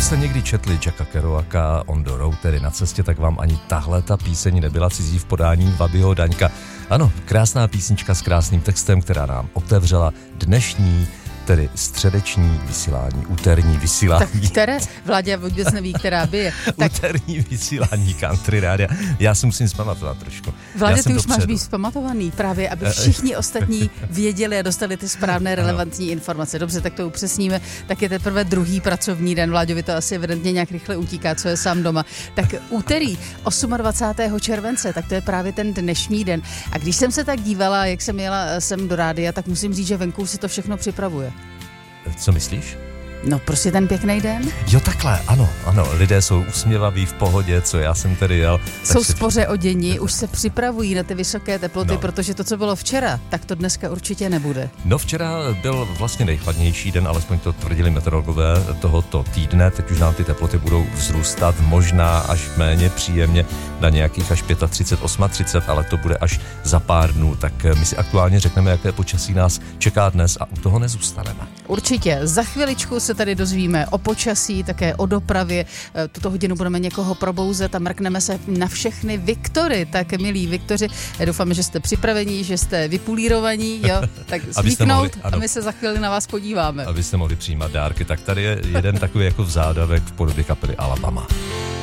jste někdy četli Jacka Kerouaka On the Road, tedy Na cestě, tak vám ani tahle ta píseň nebyla cizí v podání Wabyho Daňka. Ano, krásná písnička s krásným textem, která nám otevřela dnešní, tedy středeční vysílání, úterní vysílání. Tak které? Vládě vůbec neví, která by je. Tak... Úterní vysílání Country Rádia. Já si musím zpamatovat trošku. Vládě, ty už máš být vzpamatovaný právě, aby všichni ostatní věděli a dostali ty správné relevantní informace. Dobře, tak to upřesníme. Tak je teprve druhý pracovní den. Vláďovi to asi evidentně nějak rychle utíká, co je sám doma. Tak úterý 28. července, tak to je právě ten dnešní den. A když jsem se tak dívala, jak jsem jela sem do rádia, tak musím říct, že venku si to všechno připravuje. Co myslíš? No prostě ten pěkný den. Jo, takhle, ano, lidé jsou usměvaví, v pohodě, co já jsem tedy jel. Jsou spoře odění, už se připravují na ty vysoké teploty, protože to, co bylo včera, tak to dneska určitě nebude. No včera byl vlastně nejchladnější den, alespoň to tvrdili meteorologové tohoto týdne, teď už nám ty teploty budou vzrůstat, možná až méně příjemně na nějakých až 35, 38, ale to bude až za pár dnů, tak my si aktuálně řekneme, jaké počasí nás čeká dnes a u toho nezůstaneme. Určitě, za chviličku se tady dozvíme o počasí, také o dopravě. Tuto hodinu budeme někoho probouzet a mrkneme se na všechny Viktory. Tak milí Viktoři, doufáme, že jste připraveni, že jste vypulírovaní, jo? Tak zvyknout a my se za chvíli na vás podíváme. Abyste mohli přijímat dárky, tak tady je jeden takový jako vzádavek v podobě kapely Alabama.